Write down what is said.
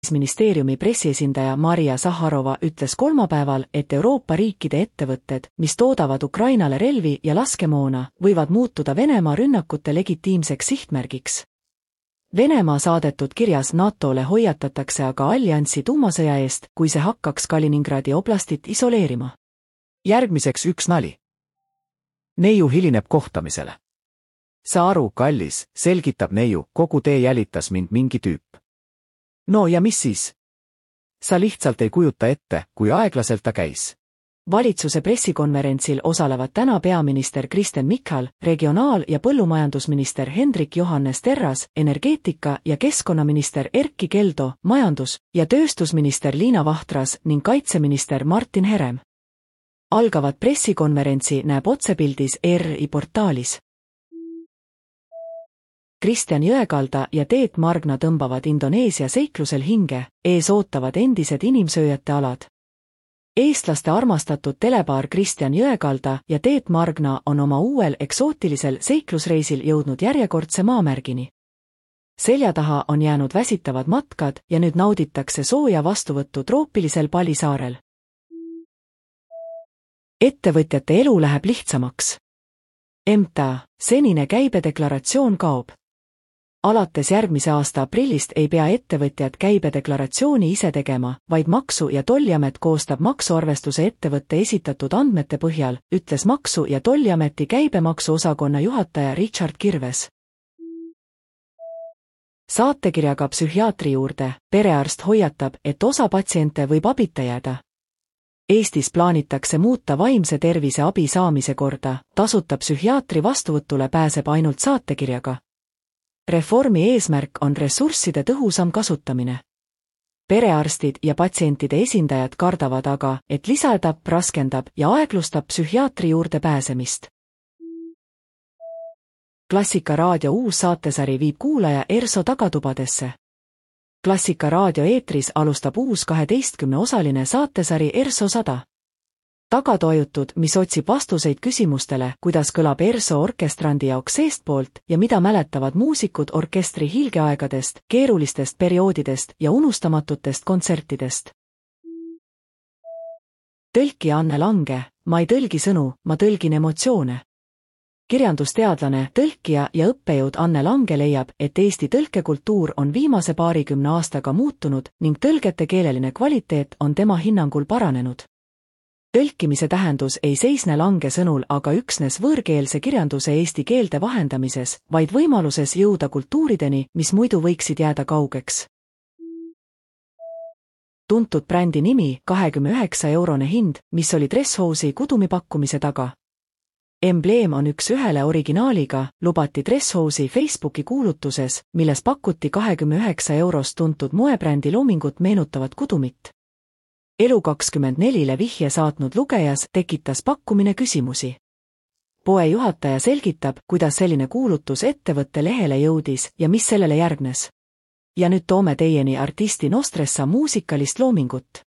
Välisministeeriumi pressiesindaja Maria Zaharova ütles kolmapäeval, et Euroopa riikide ettevõtted, mis toodavad Ukrainale relvi ja laskemoona, võivad muutuda Venemaa rünnakute legitiimseks sihtmärgiks. Venemaa saadetud kirjas NATOle hoiatatakse aga alliansi tuumasõja eest, kui see hakkaks Kaliningradi oblastit isoleerima. Järgmiseks üks nali. Neiu hilineb kohtamisele. Sa aru, kallis, selgitab neiu, kogu tee jälitas mind mingi tüüp. No ja mis siis? Sa lihtsalt ei kujuta ette, kui aeglaselt ta käis. Valitsuse pressikonverentsil osalevad täna peaminister Kristen Michal, regionaal- ja põllumajandusminister Hendrik Johannes Terras, energeetika- ja keskkonnaminister Erkki Keldo, majandus- ja tööstusminister Liina Vahtras ning kaitseminister Martin Herem. Algavat pressikonverentsi näeb otsepildis ERR-i portaalis. Kristjan Jõekalda ja Teet Margna tõmbavad Indoneesia seiklusel hinge, ees ootavad endised inimsööjate alad. Eestlaste armastatud telepaar Kristjan Jõekalda ja Teet Margna on oma uuel eksootilisel seiklusreisil jõudnud järjekordse maamärgini. Selja taha on jäänud väsitavad matkad ja nüüd nauditakse sooja vastuvõttu troopilisel Palisaarel. Ettevõtjate elu läheb lihtsamaks. MTA, senine käibedeklaratsioon kaob. Alates järgmise aasta aprillist ei pea ettevõtjad käibedeklaratsiooni ise tegema, vaid Maksu- ja Tolliamet koostab maksuarvestuse ettevõtte esitatud andmete põhjal, ütles Maksu- ja Tolliameti käibemaksuosakonna juhataja Richard Kirves. Saatekirjaga psühhiaatri juurde, perearst hoiatab, et osa patsiente võib abita jääda. Eestis plaanitakse muuta vaimse tervise abi saamise korda, tasuta psühhiaatri vastuvõtule pääseb ainult saatekirjaga. Reformi eesmärk on ressursside tõhusam kasutamine. Perearstid ja patsientide esindajad kardavad aga, et lisaetapp raskendab ja aeglustab psühhiaatri juurde pääsemist. Klassika raadio uus saatesari viib kuulaja ERSO tagatubadesse. Klassika raadio eetris alustab uus 12-osaline saatesari ERSO 100. Tagatoajutud, mis otsib vastuseid küsimustele, kuidas kõlab ERSO orkestrandi jaoks seestpoolt ja mida mäletavad muusikud orkestri hiilgeaegadest, keerulistest perioodidest ja unustamatutest kontsertidest. Tõlkija Anne Lange, ma ei tõlgi sõnu, ma tõlgin emotsioone. Kirjandusteadlane, tõlkija ja õppejõud Anne Lange leiab, et Eesti tõlkekultuur on viimase paarikümne aastaga muutunud ning tõlgete keeleline kvaliteet on tema hinnangul paranenud. Tõlkimise tähendus ei seisne Lange sõnul aga üksnes võõrkeelse kirjanduse eesti keelde vahendamises, vaid võimaluses jõuda kultuurideni, mis muidu võiksid jääda kaugeks. Tuntud brändi nimi, 29-eurone hind, mis oli Dresshouse'i kudumi pakkumise taga. Embleem on üks-ühele originaaliga, lubati Dresshouse'i Facebooki kuulutuses, milles pakuti 29 eurost tuntud moebrändi loomingut meenutavat kudumit. Elu24-le vihje saatnud lugejas tekitas pakkumine küsimusi. Poe juhataja selgitab, kuidas selline kuulutus ettevõtte lehele jõudis ja mis sellele järgnes. Ja nüüd toome teieni artisti Nostressa muusikalist loomingut.